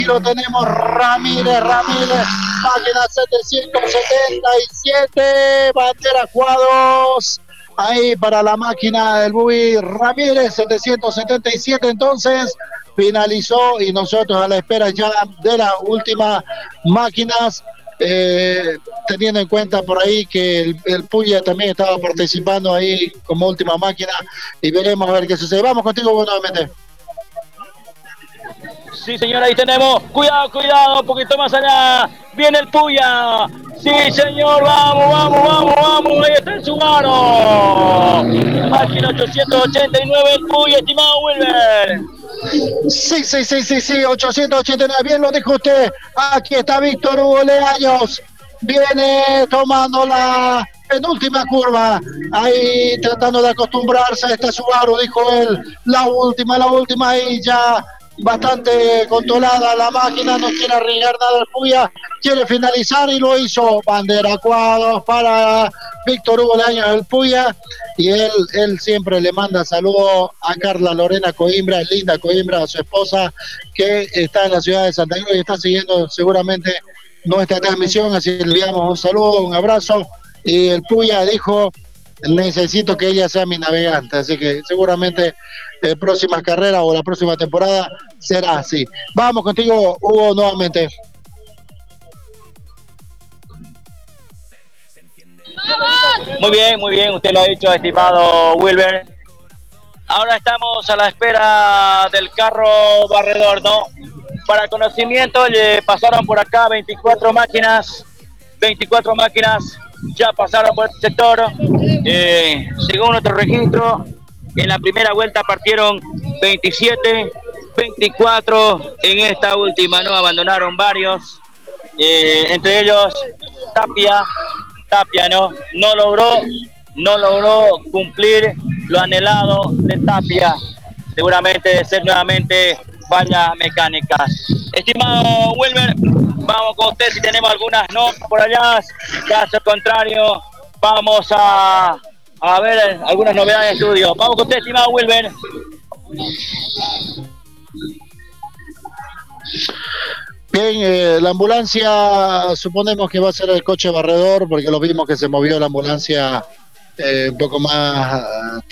lo tenemos Ramírez, máquina 777, bandera cuadros, ahí para la máquina del Bubi Ramírez, 777, entonces finalizó y nosotros a la espera ya de las últimas máquinas, teniendo en cuenta por ahí que el Puya también estaba participando ahí como última máquina y veremos a ver qué sucede. Vamos contigo nuevamente. Sí, señor, ahí tenemos. Cuidado, un poquito más allá. Viene el Puya. Sí, señor, vamos. Ahí está el Subaru. Máquina 889, el Puya, estimado Wilber. Sí, 889, bien lo dijo usted. Aquí está Víctor Hugo Leaños. Viene tomando la penúltima curva. Ahí tratando de acostumbrarse a este Subaru, dijo él. La última y ya bastante controlada la máquina, no quiere arriesgar nada el Puya, quiere finalizar y lo hizo. Bandera cuadros para Víctor Hugo Leaños el Puya, y él siempre le manda saludos a Carla Lorena Coimbra, linda Coimbra, a su esposa, que está en la ciudad de Santa Cruz y está siguiendo seguramente nuestra transmisión, así que le enviamos un saludo, un abrazo, y el Puya dijo: necesito que ella sea mi navegante, así que seguramente próximas carreras o la próxima temporada será así. Vamos contigo, Hugo, nuevamente. Muy bien, usted lo ha dicho, estimado Wilber. Ahora estamos a la espera del carro barredor, ¿no? Para conocimiento, le pasaron por acá 24 máquinas ya pasaron por este sector. Según nuestro registro, en la primera vuelta partieron 27, 24 en esta última, ¿no? Abandonaron varios, entre ellos Tapia, ¿no? No logró cumplir lo anhelado de Tapia, seguramente de ser nuevamente falla mecánica. Estimado Wilmer, vamos con usted si tenemos algunas notas por allá, caso contrario, vamos a ver algunas novedades de estudio. Vamos con usted, estimado Wilmer. Bien, la ambulancia suponemos que va a ser el coche barredor, porque lo vimos que se movió la ambulancia un poco más